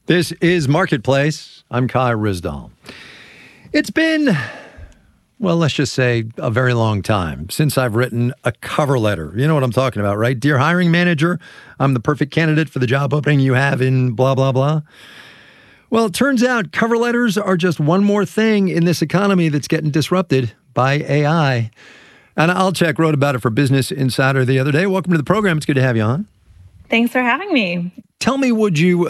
This is Marketplace. I'm Kai Ryssdal. It's been, well, let's just say a very long time since I've written a cover letter. You know what I'm talking about, right? Dear hiring manager, I'm the perfect candidate for the job opening you have in blah, blah, blah. Well, it turns out cover letters are just one more thing in this economy that's getting disrupted by AI. Anna Alchek wrote about it for Business Insider the other day. Welcome to the program. It's good to have you on. Thanks for having me. Tell me, would you,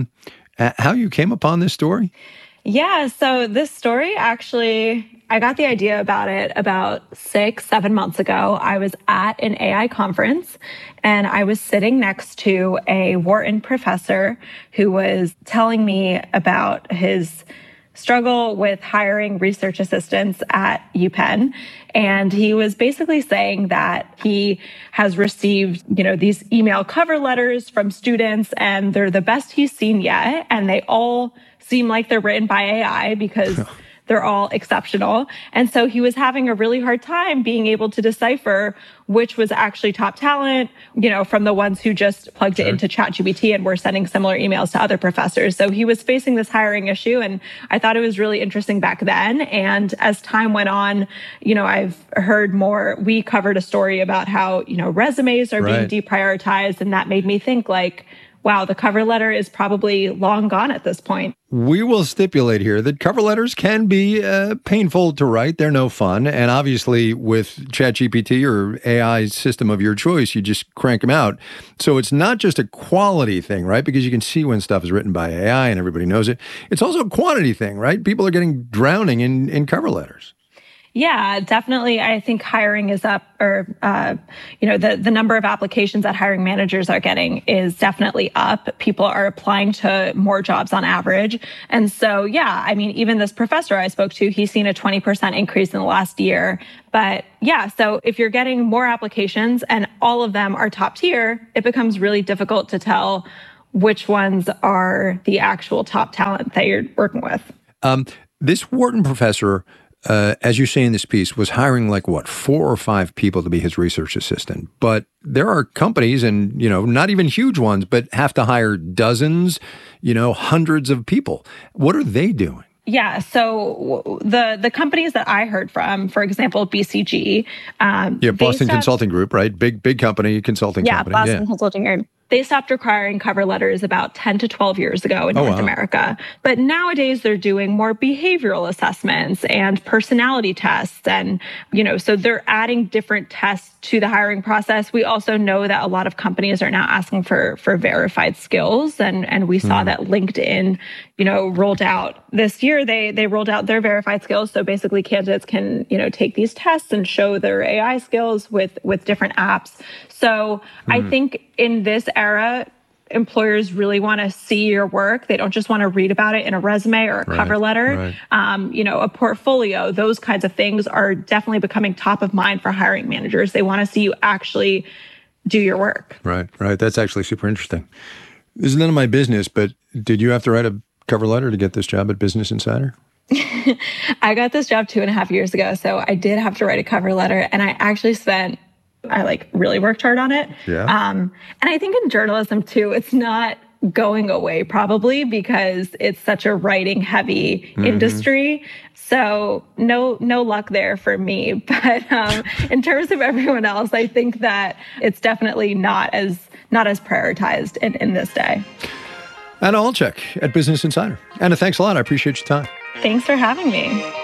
how you came upon this story? Yeah, so this story actually, I got the idea about it about 6-7 months ago. I was at an AI conference and I was sitting next to a Wharton professor who was telling me about his struggle with hiring research assistants at UPenn. And he was basically saying that he has received, these email cover letters from students and they're the best he's seen yet. And they all seem like they're written by AI because they're all exceptional. And so he was having a really hard time being able to decipher which was actually top talent, from the ones who just plugged it into ChatGPT and were sending similar emails to other professors. So he was facing this hiring issue. And I thought it was really interesting back then. And as time went on, I've heard more. We covered a story about how, resumes are being deprioritized. And that made me think wow, the cover letter is probably long gone at this point. We will stipulate here that cover letters can be painful to write. They're no fun. And obviously with ChatGPT or AI system of your choice, you just crank them out. So it's not just a quality thing, right? Because you can see when stuff is written by AI and everybody knows it. It's also a quantity thing, right? People are drowning in cover letters. Yeah, definitely. I think hiring is up, or, the number of applications that hiring managers are getting is definitely up. People are applying to more jobs on average. And so, even this professor I spoke to, he's seen a 20% increase in the last year. But so if you're getting more applications and all of them are top tier, it becomes really difficult to tell which ones are the actual top talent that you're working with. This Wharton professor, as you say in this piece, was hiring 4 or 5 people to be his research assistant. But there are companies, and, not even huge ones, but have to hire dozens, hundreds of people. What are they doing? Yeah, so the companies that I heard from, for example, BCG. Boston Consulting Group, right? Big company, consulting company. Boston Consulting Group. They stopped requiring cover letters about 10 to 12 years ago in North America. But nowadays they're doing more behavioral assessments and personality tests. And, so they're adding different tests to the hiring process. We also know that a lot of companies are now asking for verified skills. And we saw that LinkedIn, rolled out this year, they rolled out their verified skills. So basically candidates can, take these tests and show their AI skills with different apps. So I think in this era, employers really want to see your work. They don't just want to read about it in a resume or a cover letter. A portfolio, those kinds of things are definitely becoming top of mind for hiring managers. They want to see you actually do your work. Right. That's actually super interesting. This is none of my business, but did you have to write a cover letter to get this job at Business Insider? I got this job 2.5 years ago, so I did have to write a cover letter, and I actually I really worked hard on it. Yeah. And I think in journalism too, it's not going away probably because it's such a writing heavy industry. So no luck there for me. But in terms of everyone else, I think that it's definitely not as prioritized in this day. Anna Alchek at Business Insider. Anna, thanks a lot. I appreciate your time. Thanks for having me.